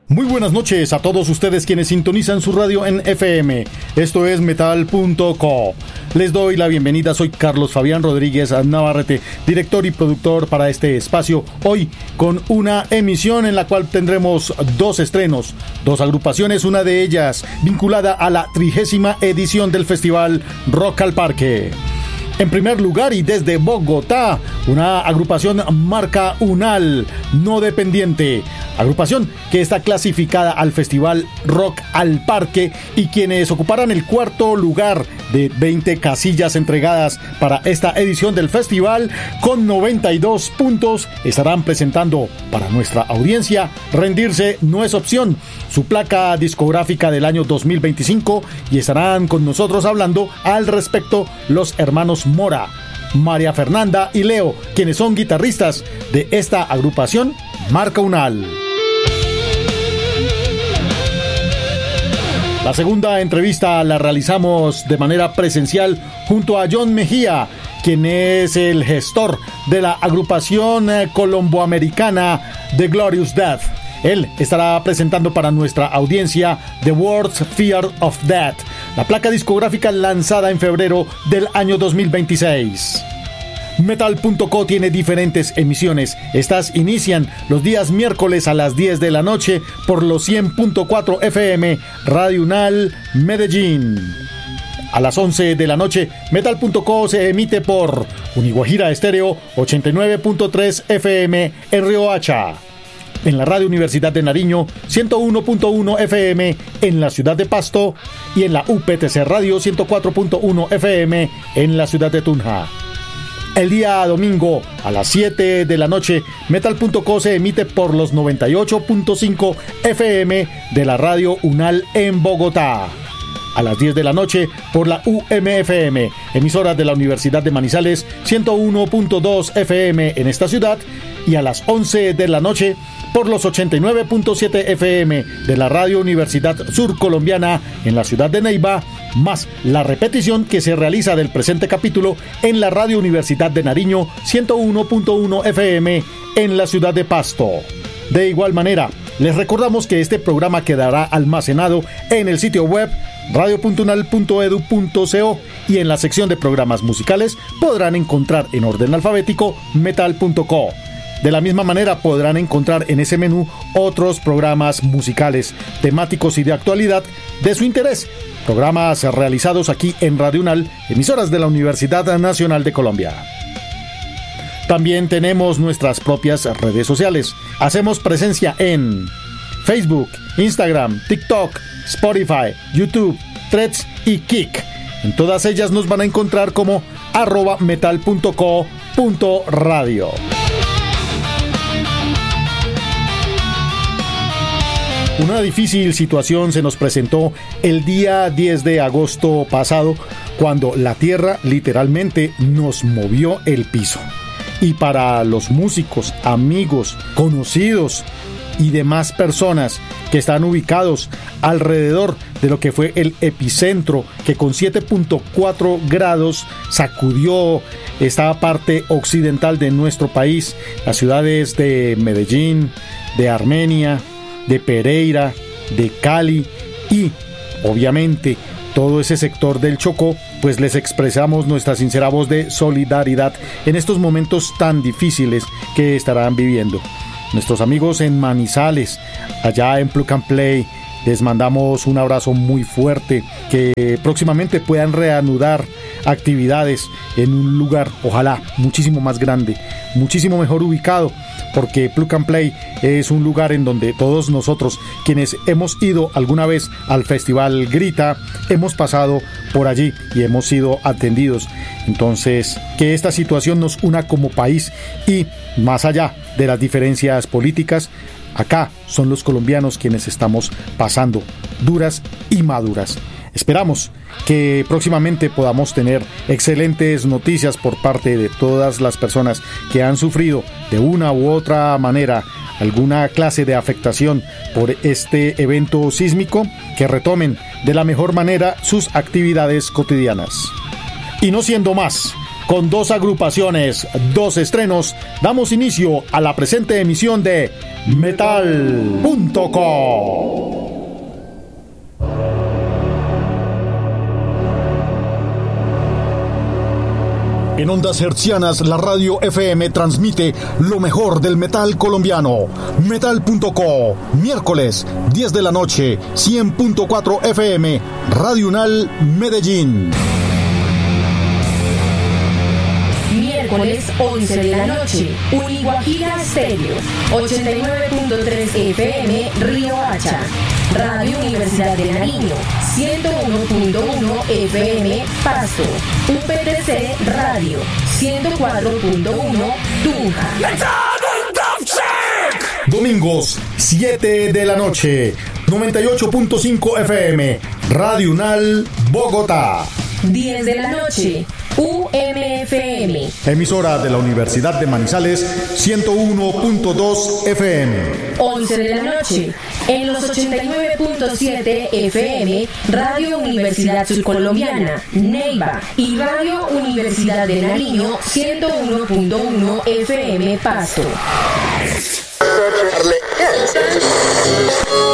Muy buenas noches a todos ustedes quienes sintonizan su radio en FM. Esto es Metal.co. Les doy la bienvenida, soy Carlos Fabián Rodríguez Navarrete, director y productor para este espacio. Hoy con una emisión en la cual tendremos dos estrenos, dos agrupaciones, una de ellas vinculada a la 30ª edición del Festival Rock al Parque. En primer lugar, y desde Bogotá, una agrupación marca Unal, no dependiente. Agrupación que está clasificada al Festival Rock al Parque y quienes ocuparán el cuarto lugar de 20 casillas entregadas para esta edición del festival con 92 puntos estarán presentando para nuestra audiencia Rendirse no es opción, su placa discográfica del año 2025, y estarán con nosotros hablando al respecto los hermanos Mora, María Fernanda y Leo, quienes son guitarristas de esta agrupación marca Unal. La segunda entrevista la realizamos de manera presencial junto a John Mejía, quien es el gestor de la agrupación colomboamericana The Glorious Death. Él estará presentando para nuestra audiencia The World's Fear of Death, la placa discográfica lanzada en febrero del año 2026. Metal.co tiene diferentes emisiones. Estas inician los días miércoles a las 10 de la noche por los 100.4 FM Radio Unal Medellín. A las 11 de la noche, Metal.co se emite por Uniguajira Estéreo 89.3 FM en Riohacha. En la Radio Universidad de Nariño, 101.1 FM en la ciudad de Pasto, y en la UPTC Radio 104.1 FM en la ciudad de Tunja. El día domingo a las 7 de la noche, Metal.co se emite por los 98.5 FM de la Radio Unal en Bogotá. A las 10 de la noche por la UMFM, emisora de la Universidad de Manizales, 101.2 FM en esta ciudad, y a las 11 de la noche por los 89.7 FM de la Radio Universidad Surcolombiana en la ciudad de Neiva, más la repetición que se realiza del presente capítulo en la Radio Universidad de Nariño, 101.1 FM en la ciudad de Pasto. De igual manera, les recordamos que este programa quedará almacenado en el sitio web radio.unal.edu.co, y en la sección de programas musicales podrán encontrar en orden alfabético Metal.co. De la misma manera podrán encontrar en ese menú otros programas musicales, temáticos y de actualidad de su interés. Programas realizados aquí en Radio Unal, emisoras de la Universidad Nacional de Colombia. También tenemos nuestras propias redes sociales. Hacemos presencia en Facebook, Instagram, TikTok, Spotify, YouTube, Threads y Kik. En todas ellas nos van a encontrar como @metal.co.radio. Una difícil situación se nos presentó el día 10 de agosto pasado, cuando la tierra literalmente nos movió el piso. Y para los músicos, amigos, conocidos y demás personas que están ubicados alrededor de lo que fue el epicentro, que con 7.4 grados sacudió esta parte occidental de nuestro país, las ciudades de Medellín, de Armenia, de Pereira, de Cali y obviamente todo ese sector del Chocó, pues les expresamos nuestra sincera voz de solidaridad en estos momentos tan difíciles que estarán viviendo. Nuestros amigos en Manizales, allá en Plug and Play, les mandamos un abrazo muy fuerte, que próximamente puedan reanudar actividades en un lugar, ojalá, muchísimo más grande, muchísimo mejor ubicado, porque Plug and Play es un lugar en donde todos nosotros, quienes hemos ido alguna vez al Festival Grita, hemos pasado por allí y hemos sido atendidos. Entonces, que esta situación nos una como país, y más allá de las diferencias políticas, acá son los colombianos quienes estamos pasando duras y maduras. Esperamos que próximamente podamos tener excelentes noticias por parte de todas las personas que han sufrido de una u otra manera alguna clase de afectación por este evento sísmico, que retomen de la mejor manera sus actividades cotidianas. Y no siendo más, con 2 agrupaciones, 2 estrenos, damos inicio a la presente emisión de Metal.co. En ondas hertzianas, la radio FM transmite lo mejor del metal colombiano. Metal.co, miércoles, 10 de la noche, 100.4 FM, Radio Unal, Medellín. Miércoles, 11 de la noche, Uniguajira Stereo, 89.3 FM, Río Hacha. Radio Universidad de Nariño, 101.1 FM, Pasto. UPTC Radio, 104.1, Tunja. Domingos, 7 de la noche, 98.5 FM, Radio Unal, Bogotá. 10 de la noche, UMFM. Emisora de la Universidad de Manizales, 101.2 FM. 11 de la noche, en los 89.7 FM, Radio Universidad Subcolombiana, Neiva, y Radio Universidad de Nariño, 101.1 FM, Pasto.